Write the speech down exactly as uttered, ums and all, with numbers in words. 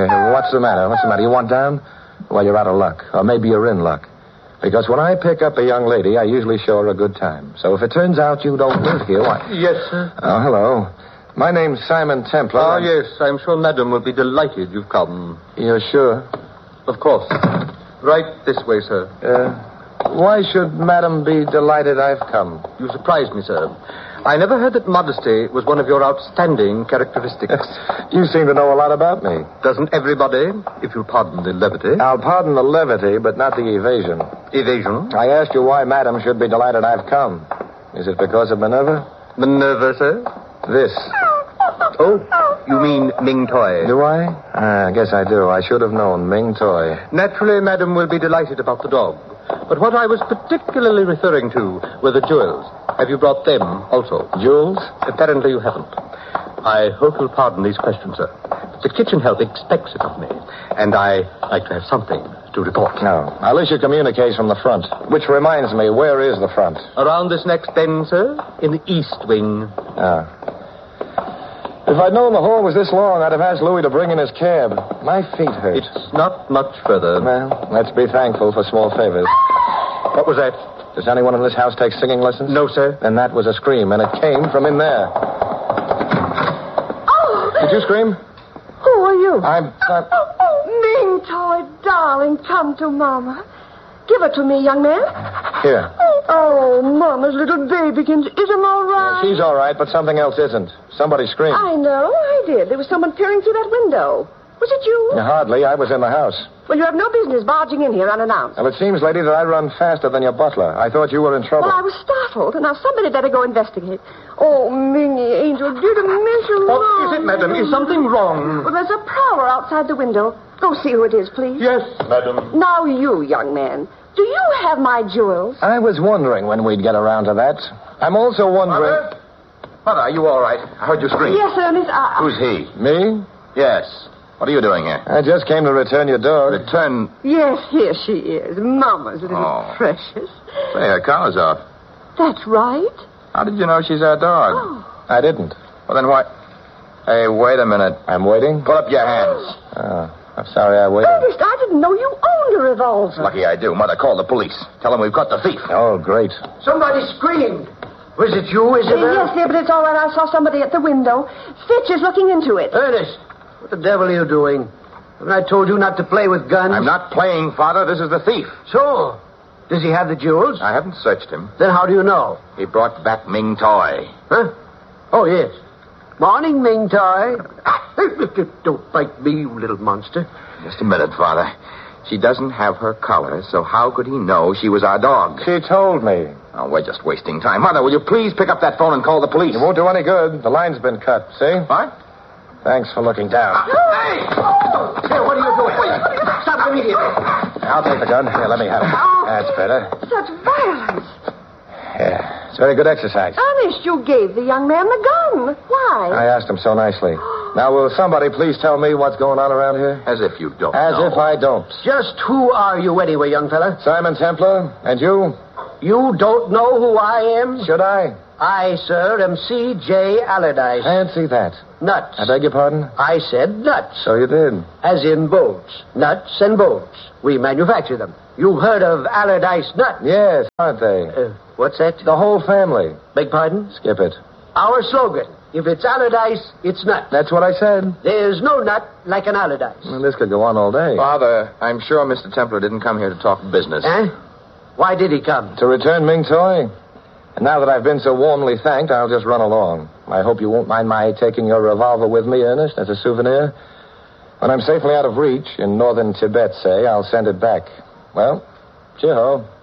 Uh, what's the matter? What's the matter? You want down? Well, you're out of luck. Or maybe you're in luck. Because when I pick up a young lady, I usually show her a good time. So if it turns out you don't live here, why... Yes, sir. Oh, hello. My name's Simon Templar. Ah, yes. I'm sure Madam will be delighted you've come. You're sure? Of course. Right this way, sir. Uh, why should Madam be delighted I've come? You surprised me, sir. I never heard that modesty was one of your outstanding characteristics. You seem to know a lot about me. Doesn't everybody, if you'll pardon the levity? I'll pardon the levity, but not the evasion. Evasion? I asked you why Madam should be delighted I've come. Is it because of Minerva? Minerva, sir? This. Oh, you mean Ming Toy? Do I? Ah, I guess I do. I should have known. Ming Toy. Naturally, Madam will be delighted about the dog. But what I was particularly referring to were the jewels. Have you brought them also? Jewels? Apparently you haven't. I hope you'll pardon these questions, sir. The kitchen help expects it of me, and I like to have something to report. No. I'll issue communiques from the front. Which reminds me, where is the front? Around this next bend, sir, in the east wing. Ah. If I'd known the hall was this long, I'd have asked Louis to bring in his cab. My feet hurt. It's not much further. Well, let's be thankful for small favors. What was that? Does anyone in this house take singing lessons? No, sir. Then that was a scream, and it came from in there. Oh! Did you scream? Who are you? I'm... I'm... Ming Toy, darling, come to Mama. Give it to me, young man. Here. Oh, Mama's little babykins. Is him all right? Yeah, she's all right, but something else isn't. Somebody screamed. I know, I did. There was someone peering through that window. Was it you? Hardly. I was in the house. Well, you have no business barging in here unannounced. Well, it seems, lady, that I run faster than your butler. I thought you were in trouble. Well, I was startled, and now somebody better go investigate. Oh, Minnie, Angel, did I miss a What is it, madam? Is something wrong? Well, there's a prowler outside the window. Go see who it is, please. Yes, madam. Now, you, young man, do you have my jewels? I was wondering when we'd get around to that. I'm also wondering... Mother? Mother, are you all right? I heard you scream. Yes, Ernest. I... Who's he? Me? Yes. What are you doing here? I just came to return your dog. Return... Yes, here she is. Mama's little Oh. precious. Say, her collar's off. That's right. How did you know she's our dog? Oh. I didn't. Well, then why... Hey, wait a minute. I'm waiting? Put up your hands. Oh, I'm sorry I waited. Ernest, I didn't know you owned a revolver. Lucky I do. Mother, call the police. Tell them we've caught the thief. Oh, great. Somebody screamed. Was it you, Uh, Isabel? yes, dear, but it's all right. I saw somebody at the window. Fitch is looking into it. Ernest, what the devil are you doing? Haven't I told you not to play with guns? I'm not playing, Father. This is the thief. So, does he have the jewels? I haven't searched him. Then how do you know? He brought back Ming Toy. Huh? Oh, yes. Morning, Ming Toy. Don't bite me, you little monster. Just a minute, Father. She doesn't have her collar, so how could he know she was our dog? She told me. Oh, we're just wasting time. Mother, will you please pick up that phone and call the police? It won't do any good. The line's been cut, see? What? Thanks for looking down. Hey! Hey, what are you doing? Stop immediately. I'll take the gun. Here, let me have it. That's better. Such violence. Yeah, it's very good exercise. Ernest, you gave the young man the gun. Why? I asked him so nicely. Now, will somebody please tell me what's going on around here? As if you don't As know. if I don't. Just who are you anyway, young fella? Simon Templar, and you? You don't know who I am? Should I? I, sir, am C J Allardyce. Fancy that. Nuts. I beg your pardon? I said nuts. So you did. As in bolts. Nuts and bolts. We manufacture them. You've heard of Allardyce nuts? Yes, aren't they? Uh, what's that? The whole family. Beg pardon? Skip it. Our slogan. If it's Allardyce, it's nuts. That's what I said. There's no nut like an Allardyce. Well, this could go on all day. Father, I'm sure Mister Templar didn't come here to talk business. Eh? Why did he come? To return Ming Toy? And now that I've been so warmly thanked, I'll just run along. I hope you won't mind my taking your revolver with me, Ernest, as a souvenir. When I'm safely out of reach, in northern Tibet, say, I'll send it back. Well, cheer-ho.